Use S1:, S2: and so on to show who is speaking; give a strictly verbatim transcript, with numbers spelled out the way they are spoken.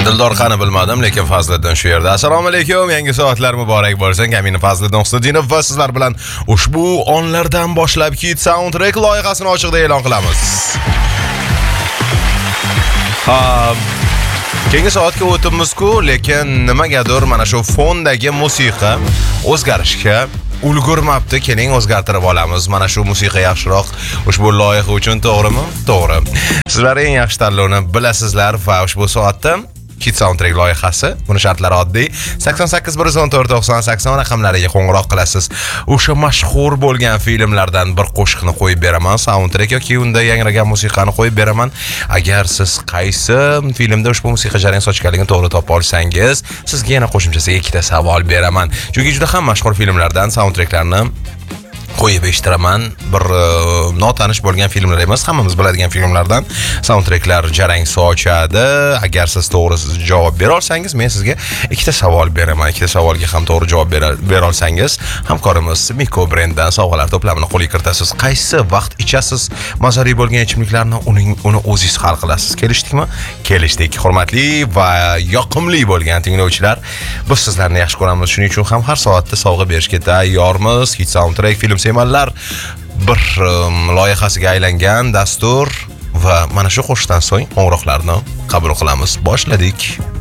S1: Dildor qani bilmadim, lekin Fazliddin shu yerda. Assalomu alaykum, yangi soatlar muborak bo'lsin. Kamina Fazliddin Husaynov va sizlar bilan ushbu onlardan boshlab Hit Soundtrack loyihasini ochiqda e'lon qilamiz. Ha, keyingi soatga o'tibmiz-ku, lekin nimagadir mana shu fondagi musiqa o'zgarishga ulgurmabdi. Keling o'zgartirib olamiz. Mana shu musiqa yaxshiroq ushbu loyiha uchun, to'g'rimi? To'g'ri. Sizlar eng yaxshi tanlovni bilasizlar va ushbu soatda Hit Soundtrack loyihasi. Buni shartlari oddiy. sakson sakkiz bir yuz o'n to'rt to'qson sakson raqamlariga qo'ng'iroq qilasiz. O'sha mashhur bo'lgan filmlardan bir qo'shiqni qo'yib beraman, soundtrack yoki unda yangragan musiqani qo'yib beraman. Agar siz qaysi filmda ushbu musiqa jarang sochganligini to'g'ri topa olsangiz, sizga yana qo'shimchasiga ikkita savol beraman. Chunki juda ham mashhur filmlardan soundtracklarni qo'yib eshitiraman. Bir uh, notanish bo'lgan filmlar emas, hammamiz biladigan filmlardan soundtracklar jarang sochadi. Agar siz to'g'ri javob bera olsangiz, men sizga ikkita savol beraman. Ikkita savolga ham to'g'ri javob bera olsangiz, hamkorimiz Miko brenddan sovg'alar to'plamini qo'lga kiritasiz. Qaysi vaqt ichasiz mazali bo'lgan ichimliklarni, uning uni o'zingiz hal qilasiz. Kelishdikmi? Kelishdik. Hurmatli va yoqimli bo'lgan tinglovchilar, biz sizlarni yaxshi ko'ramiz. Shuning uchun ham har soatda sovg'a berishga tayyormiz. Hit Soundtrack film semanlar bir um, loyihasiga aylangan dastur va mana shu qo'shiqdan so'ng qo'ng'iroqlarni qabul qilamiz. Boshladik.